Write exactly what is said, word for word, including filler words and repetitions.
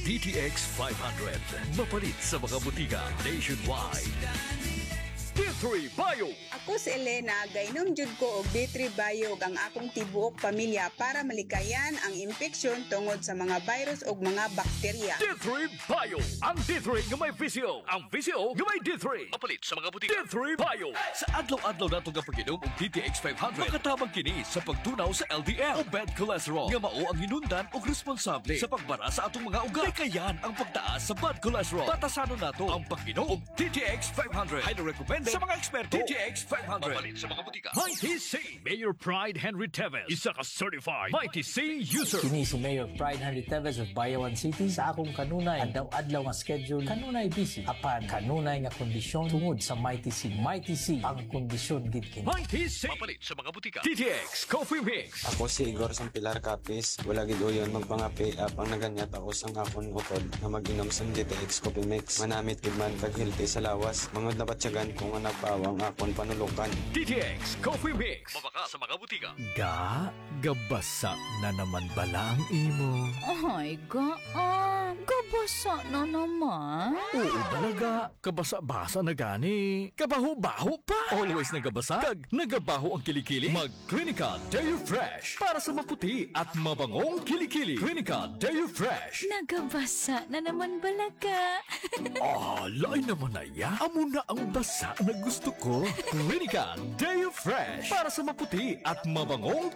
D T X five hundred. Mapalit sa mga butika nationwide. D three Bio. Ako si Elena, gainom jud ko og D three Bio ang akong tibuok pamilya para malikayan ang infeksyon tungod sa mga virus ug mga bakterya. D three Bio. Ang D three nga may visio. Ang visio nga may D three. Mapalit sa mga butika. D three Bio. Sa adlaw-adlaw nato nga pag-inom og D T X five hundred, makatabang kini sa pagtunaw sa L D L o bad cholesterol nga mao ang hinundan og responsable sa pagbara sa atong mga ugat. Likayan ang pagtaas sa bad cholesterol. Batasanon nato ang pag-inom og D T X five hundred. Highly recommended sa mga eksperto. D T X five hundred. Mapalit sa mga butika. Mighty C. Mayor Pride Henry Teves. Isa ka certified Mighty C user. Kini si Mayor Pride Henry Teves of Bayawan City. Sa akong kanunay, adlaw-adlaw nga schedule, kanunay busy. Apan, kanunay nga kondisyon tungod sa Mighty C. Mighty C, ang kondisyon gid kini. Mighty C. Mapalit sa mga butika. D T X Coffee Mix. Ako si Igor Sampilar Capis. Wala gid uyon magpangapi apang naganyat ako sang akon utod na mag-inom sa D T X Coffee Mix. Manamit gid man kag healthy sa lawas. Mangod na batyagan kung nga nagpawang akon panulukan. D T X Coffee Mix. Mabaka sa mga butika. Ga, gabasa na naman bala ang imo. Ay, ga, ah, gabasa na naman. Oo talaga, kabasa-basa na gani. Kabaho-baho pa. Always nagabasa, kag nagabaho ang kilikili. Mag Clinica Deo Fresh para sa maputi at mabangong kilikili. Clinica Deo Fresh. Nagabasa na naman balaga. Ah, lain naman na ya. Amo na ang basa na gusto ko. Clinica Deo Fresh para sa maputi at mabangong